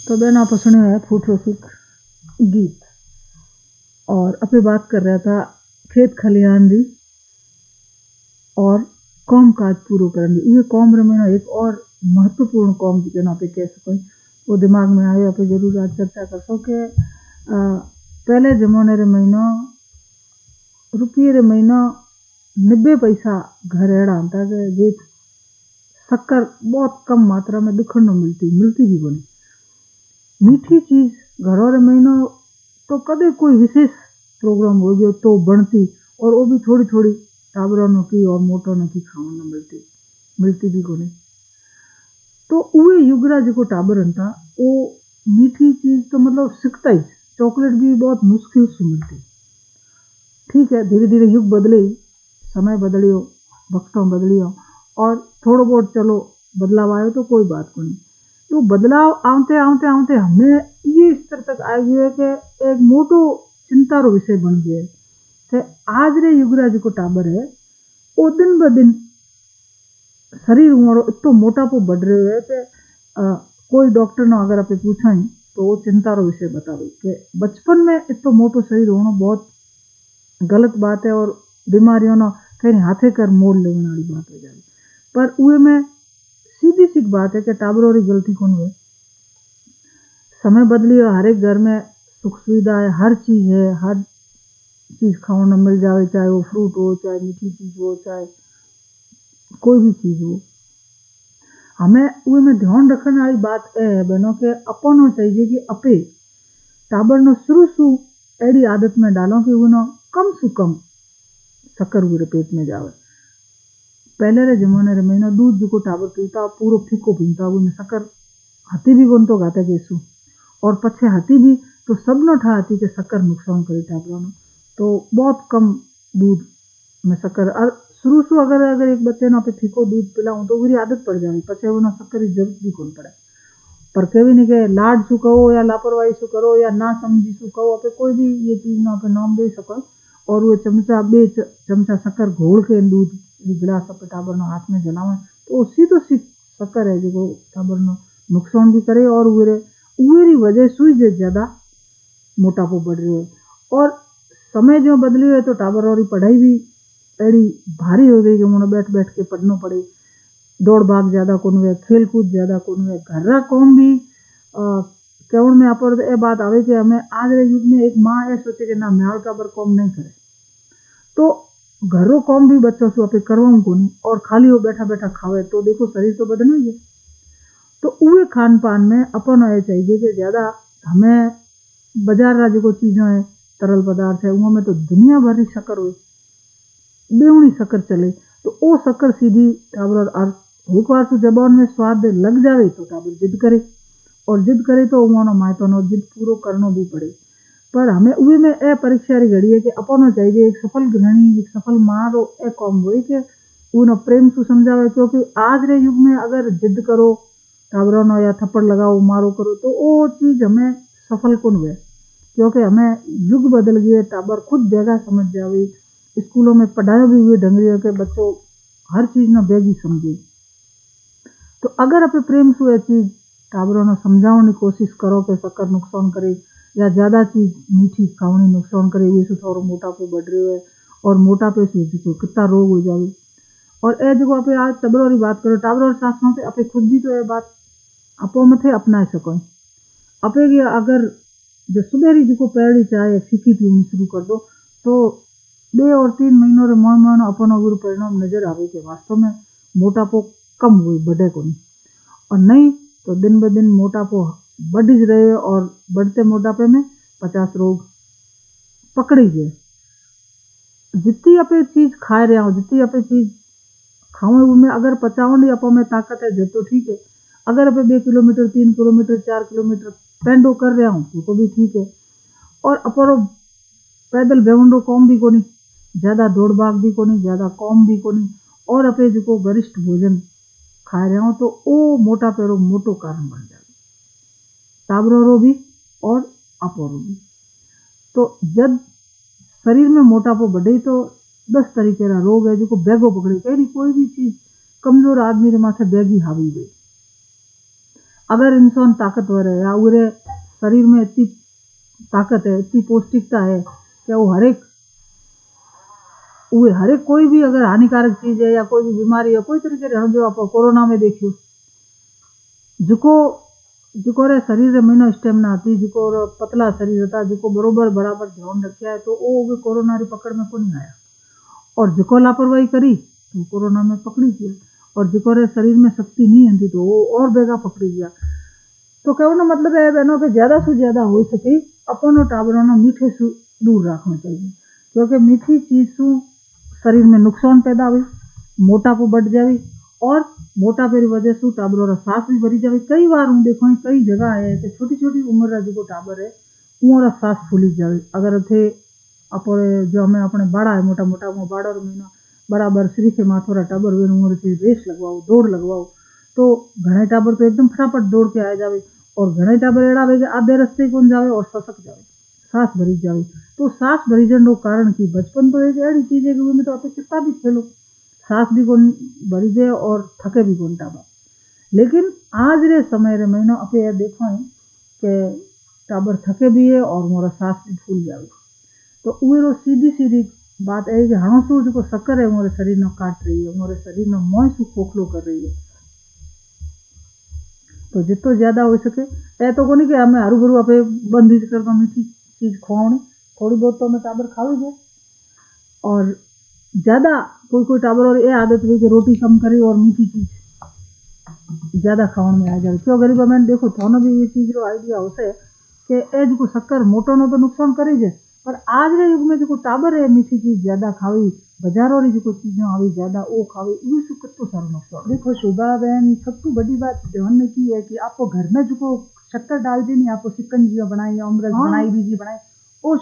तो बेन आप सुने है फूटरोसिक गीत और अपनी बात कर रहा था खेत खलियान दी और कौम काज पूरो करन दी। ये कौम रमेना एक और महत्वपूर्ण कौम जी के पे कह सको वो दिमाग में आयो आप जरूर आज चर्चा कर सो के पहले जमाने रे महीना रुपये रे महीना 90 पैसा घर एड़ा होता है जे शक्कर बहुत कम मात्रा में दिखण मिलती भी बनी मीठी चीज घरों रे महीनो तो कदे कोई विशेष प्रोग्राम हो गयो तो बनती और वो भी थोड़ी थोड़ी टाबरों की और मोटों की खावन मिलती भी कोनी। तो उहे युगरा जो टाबर था वो मीठी चीज तो मतलब सिकता ही चॉकलेट भी बहुत मुश्किल से मिलती। ठीक है धीरे धीरे युग बदले समय बदलियो वक्तों बदलियो और थोड़ा बहुत चलो बदलाव आयो तो कोई बात को नहीं। तो बदलाव आते आते आते हमें ये स्तर तक आ गया है कि एक मोटो चिंता रो विषय बन गया है कि आज रे युगरा जो टाबर है वो दिन ब दिन शरीर उमरो इतो मोटापो बढ़ रहे है कि कोई डॉक्टर ने अगर आप पूछा तो वो चिंता रो विषय बतावे कि बचपन में इतो मोटो शरीर होना बहुत गलत बात है और बीमारियों ना कहीं हाथे कर मोड़ लेने वाली बात हो जाए। पर उहे में सीधी सी बात है कि टाबरों की गलती कौन हुए। समय बदली है हर एक घर में सुख सुविधा है हर चीज खाने मिल जाए चाहे वो फ्रूट हो चाहे मीठी चीज हो चाहे कोई भी चीज हो। हमें उहे में ध्यान रखने वाली बात है बहनों के अपन चाहिए कि अपे टाबर नो शुरू एडी आदत में डालो कि उन्हों कम से कम शक्कर पूरे पेट में जावे। पहले रे जमाने रे महीना दूध जो टाबर पीता पूरा फीको पीता वो शक्कर हाथी भी कौन तो गाता केसू और पछे हाथी भी तो सब न ठा हाथी के शक्कर नुकसान करे टाबरों तो बहुत कम दूध में शक्कर और शुरू अगर एक बच्चे ना पे फीको दूध पिलाऊं तो पूरी आदत पड़ जाए पछे वो शक्कर की जरूरत भी कौन पड़े। पर कभी नहीं के लाड शू कहो या लापरवाही शू करो या ना समझी शू कहो आप कोई भी ये चीज ना पे नाम दे सको और वो चमचा बे चमचा शक्कर घोल के दूध गिलास अपने टाबर नो हाथ में जलावे तो उसी तो शक्कर है जो टाबर नो नुकसान भी करे और उरी वजह से ज्यादा मोटापो बढ़ रही है। और समय जो बदली है तो टाबर और पढ़ाई भी एड़ी भारी हो गई कि उन्हें बैठ बैठ के पढ़ना पड़े दौड़ भाग ज्यादा कौन हुए खेल कूद ज्यादा कौन हुए घर कौन भी केवल में आप ये बात आवे कि हमें आज के युग में एक माँ ये सोचे कि ना म्याल टाबर कौम नहीं करे तो घरों कौम भी बच्चों से अपने करवाऊं को नहीं और खाली वो बैठा बैठा खावे तो देखो शरीर तो बदना ही है। तो उहे खान पान में अपन ये चाहिए कि ज्यादा हमें बाजार रा जो चीजें है तरल पदार्थ है उनमें तो दुनिया भर की शक्कर हो बेउनी शक्कर चले तो वो शक्कर सीधी टाबर एक बार तो जबान में स्वाद लग जावे तो टाबर जिद करे और जिद करे तो उन्होंने मायतो नो जिद पूरो करना भी पड़े। पर हमें उहे में ए परीक्षा री घड़ी है कि अपन चाहिए एक सफल गृहिणी एक सफल माँ रो ए कौम हुई कि उन्हें प्रेम से समझावे क्योंकि आज रे युग में अगर जिद करो टाबरों नो या थप्पड़ लगाओ मारो करो तो वो चीज हमें सफल कौन हुए क्योंकि हमें युग बदल गए टाबर खुद बेगा समझ जावे स्कूलों में पढ़ाई भी हुए ढंग रही के बच्चों हर चीज ना बेगी समझे। तो अगर आप प्रेम से ये चीज टाबरों ने समझाने की कोशिश करो कि शक्कर नुकसान करे या ज्यादा चीज मीठी खावनी नुकसान करे वैसे थोड़ा मोटापो बढ़ रहे है और मोटापे से कितना रोग हो जाए। और ए जो आप आज टाबरों की बात करो टाबरों साथ साथ आप खुद भी तो ये बात आपो में अपना सको अपे अगर जो सुबह जो पैड़ी चाय फीकी पीनी शुरू कर दो तो 2 और 3 महीनों रे मन अपन गुरु परिणाम नजर आवे के वास्तव में मोटापो कम हुई बढ़े को नहीं और नहीं तो दिन ब दिन मोटापो बढ़ ही रहे और बढ़ते मोटापे में 50 रोग पकड़ी गए। जितनी आप चीज खा रहे हो जितनी आप चीज खाओ में अगर पचाओ आप में ताकत है जब तो ठीक है अगर आप 2 किलोमीटर 3 किलोमीटर 4 किलोमीटर पेंडो कर रहे हो तो भी ठीक है और अपरो पैदल बेवंडो कौम भी कोनी ज्यादा दौड़ भाग भी कोनी ज्यादा कौम भी कोनी और अपे जो गरिष्ठ भोजन खा रहे हो तो वो मोटापे रो मोटो कारण बन जाए टाबरों रो भी और अपोरो भी। तो जब शरीर में मोटापो बढ़े तो 10 तरीके का रोग है जो बेगो पकड़े कहीं कोई भी चीज कमजोर आदमी रे माथे बेगी हावी हुई अगर इंसान ताकतवर है या उरे शरीर में इतनी ताकत है, इतनी पौष्टिकता है कि वो हर एक कोई भी अगर हानिकारक चीज है या कोई भी बीमारी है कोई तरीके से, जो आप कोरोना में देखियो जिको रे शरीर रे महीनो स्टेमिना आती, जिको पतला शरीर था, जिको बरोबर बराबर ध्यान रखा है, तो वो कोरोना री पकड़ में को नहीं आया। और जिको लापरवाही करी तो कोरोना में पकड़ी गया, और जिको रे शरीर में शक्ति नहीं आती तो वो और बेगा पकड़ी गया। तो कहने मतलब है बहनों के ज्यादा से ज्यादा हो सके अपन टाबरों ने मीठे से दूर रखना चाहिए, क्योंकि मीठी चीज से शरीर में नुकसान पैदा हुई, मोटापो बढ़ जाए, और मोटापे की वजह से टाबरों का सांस भी भरी जाए। कई बार हूँ देखो कई जगह है कि छोटी छोटी उम्र का जो टाबर है वो सांस फूली जाए। अगर थे अपने जो हमें अपने बड़ा है मोटा मोटा वो बाड़ा महीना बराबर श्री के माथोरा टाबर वे उम्र से रेस लगवाओ, दौड़ लगवाओ, तो घने टाबर तो एकदम फटाफट दौड़ के आ जाए, और घने टाबर एड़ा वे आधे रस्ते कौन जाए और ससक जाए, सांस भरी जाए। तो सांस भरी जाने कारण की बचपन तो एक ऐसी चीज है कि उनमें तो आप कितना भी खेलो सांस भी कौन भरी जाए और थके भी कौन टाबर। लेकिन आज रे समय रे महीना आप यह देखो है कि टाबर थके भी है और मोरा सांस भी फूल जाए। तो वो सीधी सीधी बात है कि हाँ सू जो शक्कर है मोरे शरीर में काट रही है, मोरे शरीर में मोह सु खोखलो कर रही है। तो जितो ज्यादा हो सके ए तो को नहीं कि हमें हरू भरू आपे बंदी कर दो मीठी चीज खुआनी, थोड़ी बहुत तो हमें टाबर खावी जाए। और ज्यादा कोई टाबर और ये आदत हुई कि रोटी कम करे और मीठी चीज ज्यादा खावन में आ जाए। क्यों गरीब मैंने देखो थानो भी ये चीज रो आइडिया होसे कि ए जो शक्कर मोटो नो तो नुकसान करी जाए, पर आज के युग में जो टाबर है मीठी चीज ज्यादा खावी, बाजारों री जो चीजें आवी ज्यादा वो खावी, उससे कितना सारा नुकसान। देखो शोभा बहन सबसे बड़ी बात ध्यान में की है कि आपको घर में जो शक्कर डाल दी नहीं, आपको शिकंजी बनाई, अमरस बनाई, बीजी बनाई,